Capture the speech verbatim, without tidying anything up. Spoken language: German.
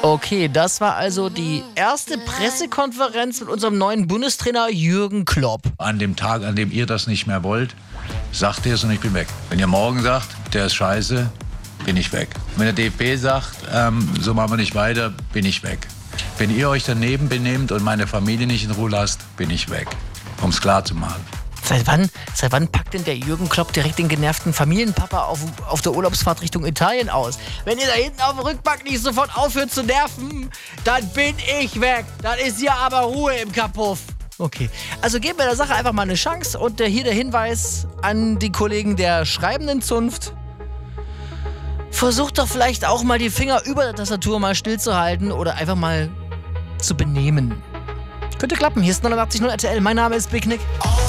Okay, das war also die erste Pressekonferenz mit unserem neuen Bundestrainer Jürgen Klopp. An dem Tag, an dem ihr das nicht mehr wollt, sagt ihr es und ich bin weg. Wenn ihr morgen sagt, der ist scheiße, bin ich weg. Wenn der D F B sagt, ähm, so machen wir nicht weiter, bin ich weg. Wenn ihr euch daneben benehmt und meine Familie nicht in Ruhe lasst, bin ich weg. Um es klar zu machen. Seit wann, seit wann packt denn der Jürgen Klopp direkt den genervten Familienpapa auf, auf der Urlaubsfahrt Richtung Italien aus? Wenn ihr da hinten auf dem Rückbank nicht sofort aufhört zu nerven, dann bin ich weg. Dann ist hier aber Ruhe im Kapuff. Okay, also geben wir der Sache einfach mal eine Chance. Und äh, hier der Hinweis an die Kollegen der schreibenden Zunft. Versucht doch vielleicht auch mal die Finger über der Tastatur mal stillzuhalten oder einfach mal zu benehmen. Könnte klappen. Hier ist neunundachtzig Komma null R T L. Mein Name ist Big Nick.